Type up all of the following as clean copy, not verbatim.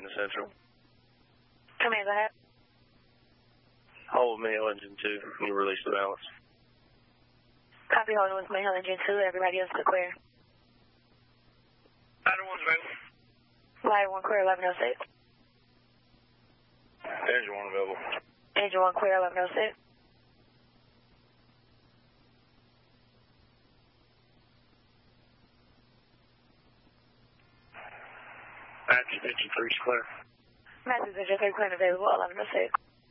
Atlanta Central. Come in, go ahead. Hold mail engine 2. You release the balance. Copy, holding with mail engine 2. Everybody else to clear. Ladder 1's available. Ladder 1 clear, 1106. Engine 1 available. Engine 1 clear, 1106. Matthews engine 3's clear. Matthews engine 3 clear and available, 1106.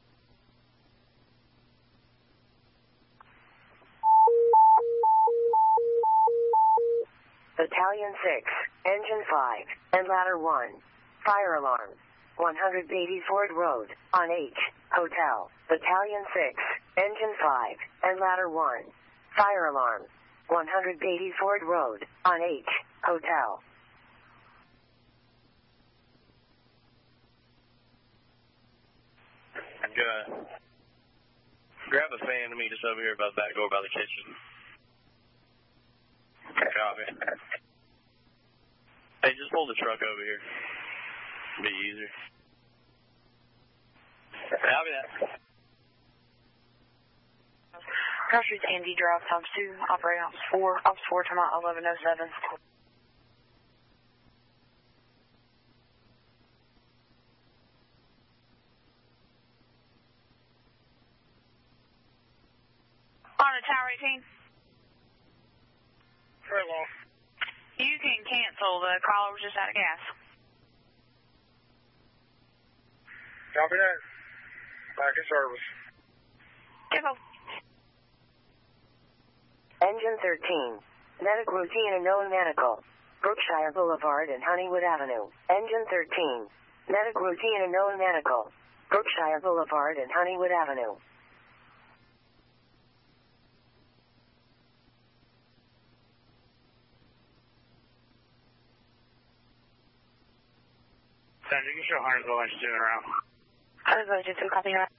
Battalion 6, Engine 5, and Ladder 1. Fire alarm. 180 Ford Road, on H, Hotel. Battalion 6, Engine 5, and Ladder 1. Fire alarm. 180 Ford Road, on H, Hotel. I'm gonna grab a fan to meet us over here by the back door by the kitchen. Copy. Hey, just pull the truck over here. Be easier. Copy that. Cross Street Andy Drive, times 2, operating Ops 4, Ops 4, time out 1107. On to Tower 18. Very long. You can cancel. The caller was just out of gas. Copy that. Back in service. Depot. Engine 13. Medic routine and known medical. Brookshire Boulevard and Honeywood Avenue. Engine 13. Medic routine and known medical. Brookshire Boulevard and Honeywood Avenue. Sandra, you can show Huntersville engine 2 around. Huntersville engine 2, copy that.